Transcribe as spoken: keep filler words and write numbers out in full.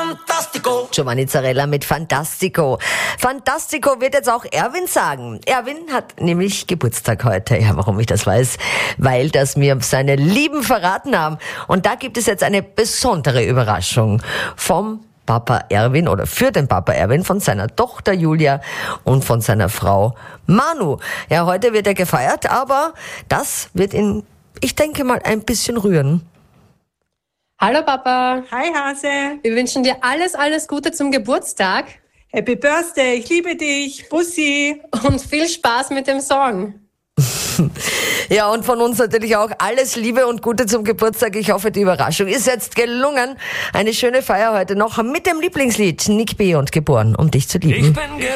fantastico. Giovanni Zarella mit Fantastico. Fantastico wird jetzt auch Erwin sagen. Erwin hat nämlich Geburtstag heute. Ja, warum ich das weiß? Weil das mir seine Lieben verraten haben. Und da gibt es jetzt eine besondere Überraschung vom Papa Erwin oder für den Papa Erwin von seiner Tochter Julia und von seiner Frau Manu. Ja, heute wird er gefeiert, aber das wird ihn, ich denke mal, ein bisschen rühren. Hallo Papa. Hi Hase. Wir wünschen dir alles, alles Gute zum Geburtstag. Happy Birthday, ich liebe dich. Bussi. Und viel Spaß mit dem Song. Ja, und von uns natürlich auch alles Liebe und Gute zum Geburtstag. Ich hoffe, die Überraschung ist jetzt gelungen. Eine schöne Feier heute noch mit dem Lieblingslied Nick B. und Geboren, um dich zu lieben. Ich bin